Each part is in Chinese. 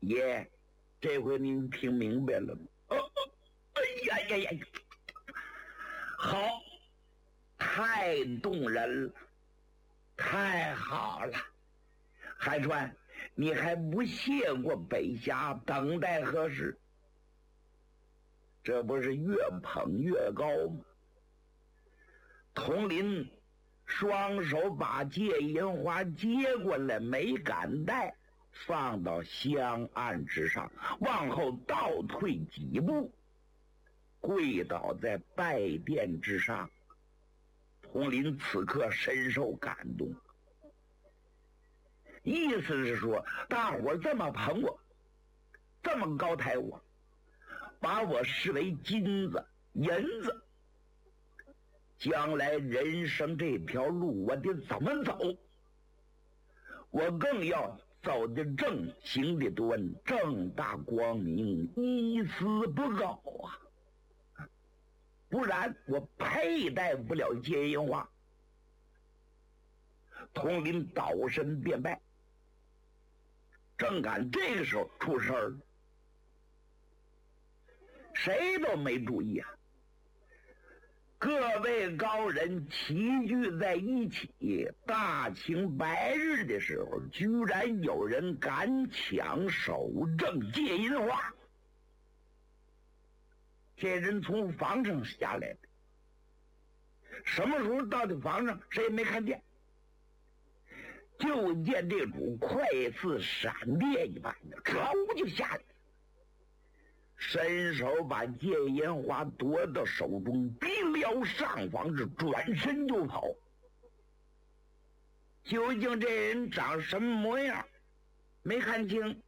爷，这回您听明白了吗？哎呀，好，太动人了，太好了。海川，你还不谢过北峡，等待何时？这不是越捧越高吗？佟林双手把戒银花接过来，没敢戴，放到香案之上，往后倒退几步，跪倒在拜殿之上。佟林此刻深受感动，意思是说，大伙儿这么捧我，这么高抬我，把我视为金子银子，将来人生这条路我得怎么走？我更要走的正，行的端，正大光明，一丝不苟啊！不然我佩戴不了戒银花。佟林倒身便拜，正赶这个时候出事儿了，谁都没注意啊！各位高人齐聚在一起，大清白日的时候，居然有人敢抢守正戒银花。这人从房上下来的，什么时候到的房上谁也没看见，就见这主快似闪电一般的唰就下来，伸手把戒银花夺到手中，逼撩上房，是转身就跑。究竟这人长什么模样没看清，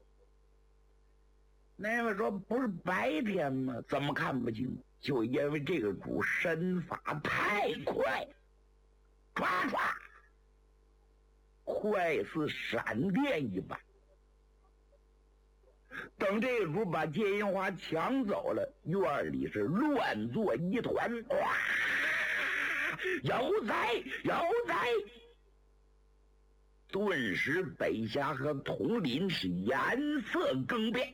那位说不是白天吗？怎么看不清？就因为这个主身法太快，唰唰快似闪电一般。等这个主把戒银花抢走了，院里是乱作一团，哇！有灾有灾！顿时北峡和佟林是颜色更变。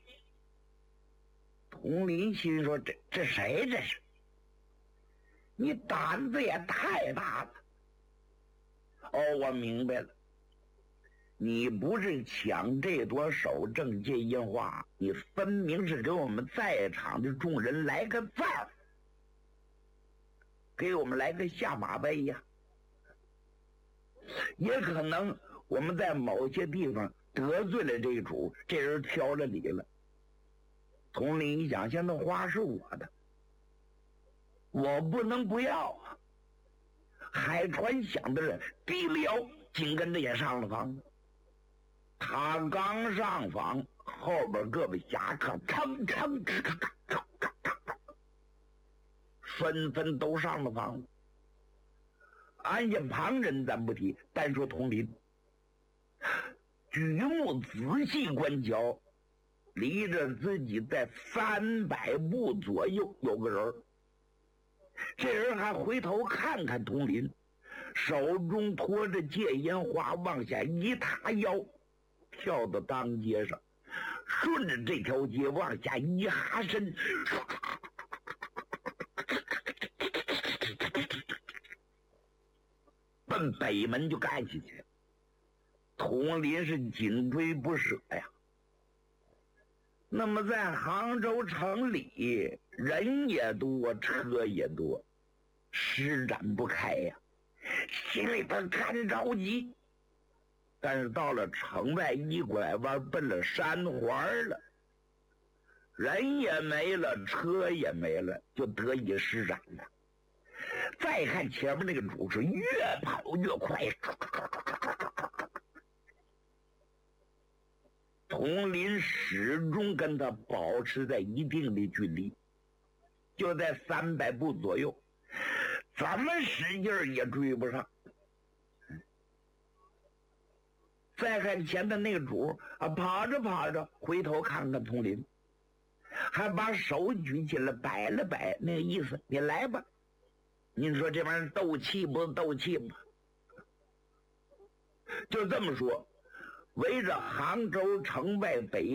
佟林心说：这谁这是？你胆子也太大了！哦，我明白了。你不是抢这朵手正戒银花，你分明是给我们在场的众人来个赞儿，给我们来个下马威呀！也可能我们在某些地方得罪了这主，这人挑了理了。佟林一想，现在花是我的，我不能不要啊！海川想的是低撩，紧跟着也上了房。他刚上房，后边各位侠客腾腾纷纷都上了房。按下旁人咱不提，单说佟林，举目仔细观瞧，离着自己在300步左右有个人，这人还回头看看佟林，手中托着戒银花，往下一塌腰，跳到当街上，顺着这条街往下一哈身，奔北门就干下去了。佟林是紧追不舍呀。那么在杭州城里，人也多，车也多，施展不开呀，心里边干着急。但是到了城外一拐弯，奔了山环了，人也没了，车也没了，就得以施展了。再看前面那个主是越跑越快，佟林始终跟他保持在一定的距离，就在300步左右，怎么使劲也追不上。再看前面那个主啊，跑着跑着回头看看佟林，还把手举起来摆了摆，那个意思你来吧。您说这玩意儿斗气不斗气吗？就这么说，围着杭州城外北